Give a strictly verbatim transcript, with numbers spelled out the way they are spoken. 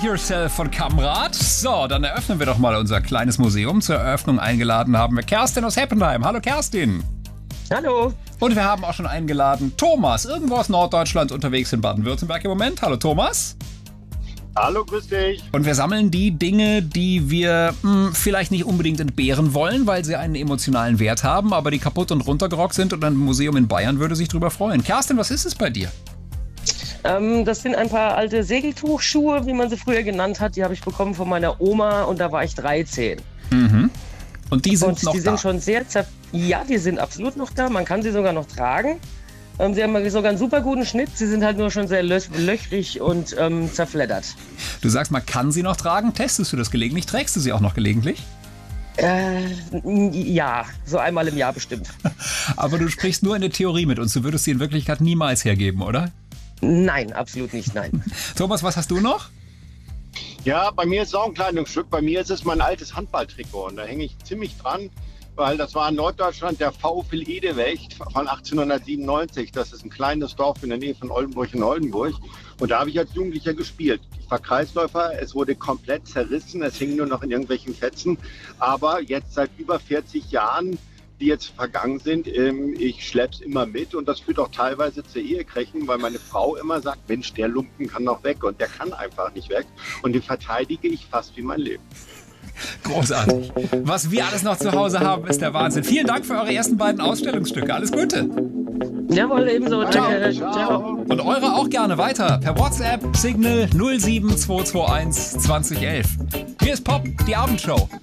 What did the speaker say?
Yourself von Kamrat. So, dann eröffnen wir doch mal unser kleines Museum. Zur Eröffnung eingeladen haben wir Kerstin aus Heppenheim. Hallo Kerstin. Hallo. Und wir haben auch schon eingeladen Thomas, irgendwo aus Norddeutschland, unterwegs in Baden-Württemberg im Moment. Hallo Thomas. Hallo, grüß dich. Und wir sammeln die Dinge, die wir mh, vielleicht nicht unbedingt entbehren wollen, weil sie einen emotionalen Wert haben, aber die kaputt und runtergerockt sind und ein Museum in Bayern würde sich drüber freuen. Kerstin, was ist es bei dir? Ähm, das sind ein paar alte Segeltuchschuhe, wie man sie früher genannt hat. Die habe ich bekommen von meiner Oma und da war ich dreizehn. Mhm. Und die sind und noch die da? sind schon sehr zer... Ja, die sind absolut noch da. Man kann sie sogar noch tragen. Ähm, sie haben sogar einen super guten Schnitt. Sie sind halt nur schon sehr lö- löchrig und ähm, zerfleddert. Du sagst, man kann sie noch tragen. Testest du das gelegentlich? Trägst du sie auch noch gelegentlich? Äh, ja, so einmal im Jahr bestimmt. Aber du sprichst nur in der Theorie mit uns. Du würdest sie in Wirklichkeit niemals hergeben, oder? Nein, absolut nicht, nein. Thomas, was hast du noch? Ja, bei mir ist es auch ein Kleidungsstück. Bei mir ist es mein altes Handballtrikot und da hänge ich ziemlich dran, weil das war in Norddeutschland der VfL Edewecht von achtzehnhundertsiebenundneunzig. Das ist ein kleines Dorf in der Nähe von Oldenburg in Oldenburg. Und da habe ich als Jugendlicher gespielt. Ich war Kreisläufer, es wurde komplett zerrissen, es hing nur noch in irgendwelchen Fetzen. Aber jetzt seit über vierzig Jahren, die jetzt vergangen sind, ich schlepp's immer mit und das führt auch teilweise zu Ehekrächen, weil meine Frau immer sagt, Mensch, der Lumpen kann noch weg und der kann einfach nicht weg. Und den verteidige ich fast wie mein Leben. Großartig. Was wir alles noch zu Hause haben, ist der Wahnsinn. Vielen Dank für eure ersten beiden Ausstellungsstücke. Alles Gute. Jawohl, ebenso. Ciao. Danke. Ciao. Ciao. Und eure auch gerne weiter per WhatsApp Signal null sieben zwei zwei eins zwanzig elf. Hier ist Pop, die Abendshow.